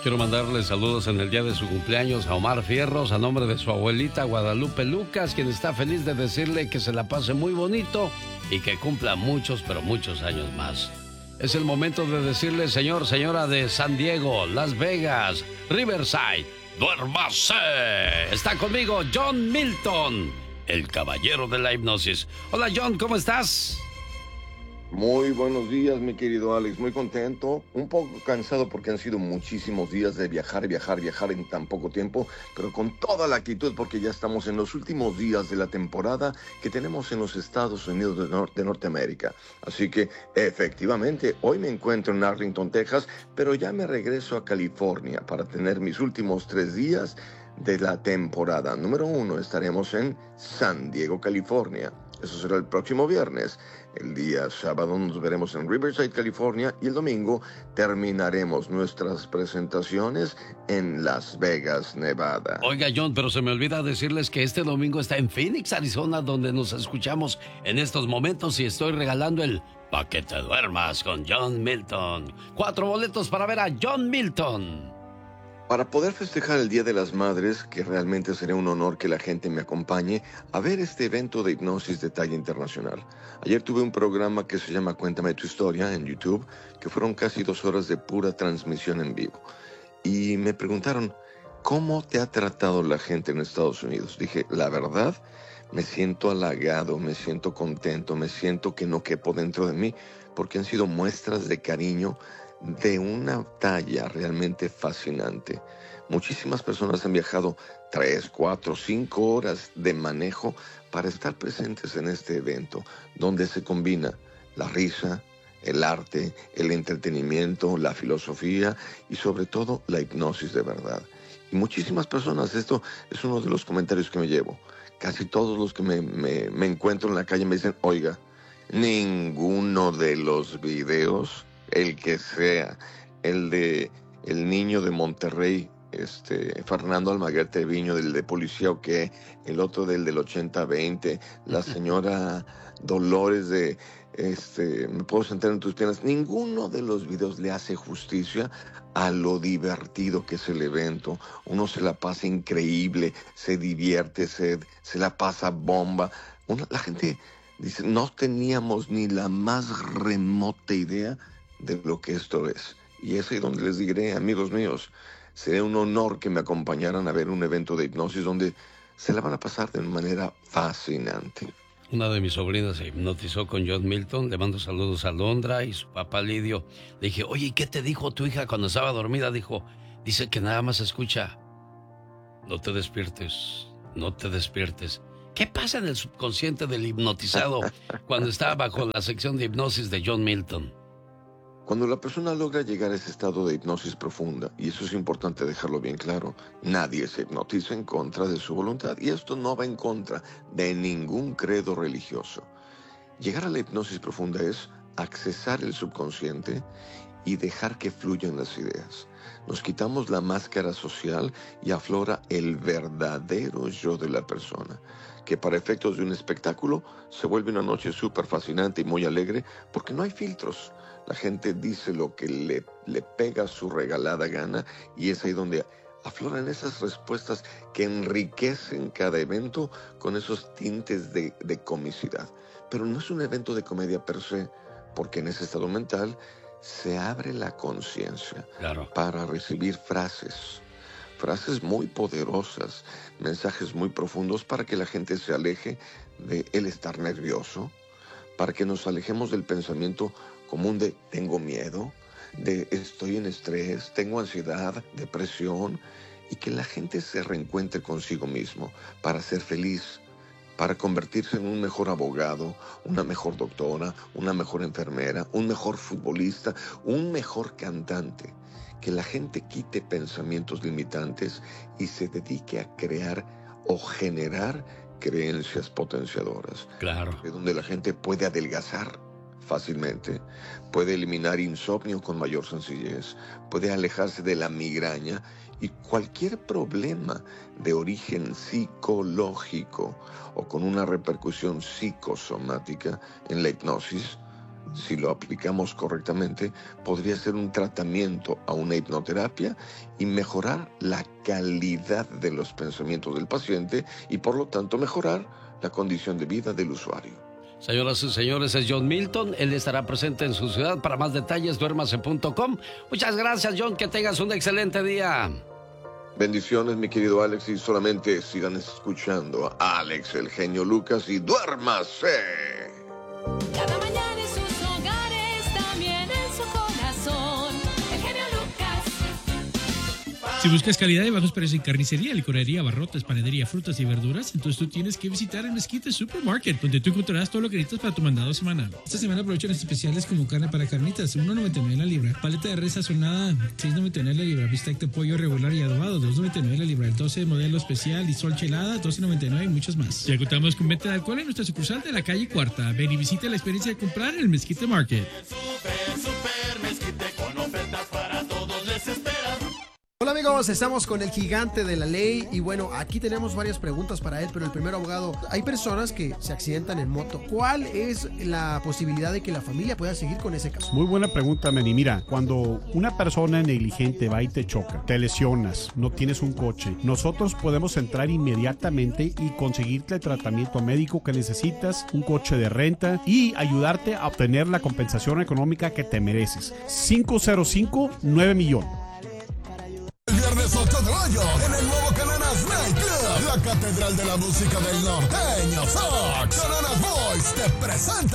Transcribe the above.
Quiero mandarle saludos en el día de su cumpleaños a Omar Fierros, a nombre de su abuelita Guadalupe Lucas, quien está feliz de decirle que se la pase muy bonito y que cumpla muchos, pero muchos años más. Es el momento de decirle, señor, señora de San Diego, Las Vegas, Riverside, ¡duérmase! Está conmigo John Milton, el caballero de la hipnosis. Hola, John, ¿cómo estás? Muy buenos días, mi querido Alex. Muy contento, un poco cansado porque han sido muchísimos días de viajar en tan poco tiempo, pero con toda la actitud porque ya estamos en los últimos días de la temporada que tenemos en los Estados Unidos de Norteamérica. Así que, efectivamente, hoy me encuentro en Arlington, Texas, pero ya me regreso a California para tener mis últimos 3 días de la temporada. Número 1, estaremos en San Diego, California. Eso será el próximo viernes. El día sábado nos veremos en Riverside, California, y el domingo terminaremos nuestras presentaciones en Las Vegas, Nevada. Oiga, John, pero se me olvida decirles que este domingo está en Phoenix, Arizona, donde nos escuchamos en estos momentos y estoy regalando el Pa' que te duermas con John Milton. 4 boletos para ver a John Milton. Para poder festejar el Día de las Madres, que realmente sería un honor que la gente me acompañe a ver este evento de hipnosis de talla internacional. Ayer tuve un programa que se llama Cuéntame tu historia en YouTube, que fueron casi 2 horas de pura transmisión en vivo. Y me preguntaron, ¿cómo te ha tratado la gente en Estados Unidos? Dije, la verdad, me siento halagado, me siento contento, me siento que no quepo dentro de mí, porque han sido muestras de cariño de una talla realmente fascinante. Muchísimas personas han viajado 3, 4, 5 horas de manejo para estar presentes en este evento, donde se combina la risa, el arte, el entretenimiento, la filosofía y sobre todo la hipnosis de verdad. Y muchísimas personas, esto es uno de los comentarios que me llevo. Casi todos los que me encuentro en la calle me dicen, oiga, ninguno de los videos, el que sea, el de el niño de Monterrey, Fernando Almaguer Treviño, del de Policía o qué, el otro del 80-20, la señora Dolores de Me puedo sentar en tus piernas, ninguno de los videos le hace justicia a lo divertido que es el evento. Uno se la pasa increíble, se divierte, se la pasa bomba. La gente dice, no teníamos ni la más remota idea de lo que esto es. Y es ahí donde les diré, amigos míos, sería un honor que me acompañaran a ver un evento de hipnosis donde se la van a pasar de una manera fascinante. Una de mis sobrinas se hipnotizó con John Milton. Le mando saludos a Londra y su papá Lidio. Le dije, oye, ¿y qué te dijo tu hija cuando estaba dormida? Dice que nada más escucha, no te despiertes, no te despiertes. ¿Qué pasa en el subconsciente del hipnotizado cuando está bajo la sección de hipnosis de John Milton? Cuando la persona logra llegar a ese estado de hipnosis profunda, y eso es importante dejarlo bien claro, nadie se hipnotiza en contra de su voluntad, y esto no va en contra de ningún credo religioso. Llegar a la hipnosis profunda es accesar el subconsciente y dejar que fluyan las ideas. Nos quitamos la máscara social y aflora el verdadero yo de la persona, que para efectos de un espectáculo se vuelve una noche súper fascinante y muy alegre porque no hay filtros. La gente dice lo que le pega su regalada gana y es ahí donde afloran esas respuestas que enriquecen cada evento con esos tintes de comicidad. Pero no es un evento de comedia per se, porque en ese estado mental se abre la conciencia para recibir frases muy poderosas, mensajes muy profundos para que la gente se aleje de el estar nervioso, para que nos alejemos del pensamiento común de tengo miedo, de estoy en estrés, tengo ansiedad, depresión, y que la gente se reencuentre consigo mismo para ser feliz, para convertirse en un mejor abogado, una mejor doctora, una mejor enfermera, un mejor futbolista, un mejor cantante. Que la gente quite pensamientos limitantes y se dedique a crear o generar creencias potenciadoras. Claro. De donde la gente puede adelgazar fácilmente, puede eliminar insomnio con mayor sencillez, puede alejarse de la migraña y cualquier problema de origen psicológico o con una repercusión psicosomática en la hipnosis si lo aplicamos correctamente, podría ser un tratamiento a una hipnoterapia y mejorar la calidad de los pensamientos del paciente y por lo tanto mejorar la condición de vida del usuario. Señoras y señores, es John Milton. Él estará presente en su ciudad. Para más detalles, duérmase.com. Muchas gracias, John. Que tengas un excelente día. Bendiciones, mi querido Alex, y solamente sigan escuchando a Alex, el genio Lucas, y duérmase. Cada mañana en sus hogares, también en su corazón, el genio Lucas. Si buscas calidad y bajos precios en carnicería, licorería, abarrotes, panadería, frutas y verduras, entonces tú tienes que visitar el Mezquite Supermarket, donde tú encontrarás todo lo que necesitas para tu mandado semanal. Esta semana aprovechan especiales como carne para carnitas, $1.99 la libra, paleta de res sazonada, $6.99 la libra, bistec de pollo regular y adobado, $2.99 la libra, el 12 modelo especial y sol chelada, $12.99 y muchos más. Ya contamos con venta de alcohol en nuestra sucursal de la calle Cuarta. Ven y visita la experiencia de comprar en el Mezquite Market. Super Mezquite con ofertas para todos les espera. Hola amigos, estamos con el gigante de la ley y bueno, aquí tenemos varias preguntas para él, pero el primero, abogado, hay personas que se accidentan en moto. ¿Cuál es la posibilidad de que la familia pueda seguir con ese caso? Muy buena pregunta, Manny. Mira, cuando una persona negligente va y te choca, te lesionas, no tienes un coche, nosotros podemos entrar inmediatamente y conseguirte el tratamiento médico que necesitas, un coche de renta y ayudarte a obtener la compensación económica que te mereces. 505-9 millones. El viernes 8 de mayo, en el nuevo Cananas Night Club, la catedral de la música del norteño, Sox, Cananas Boys te presenta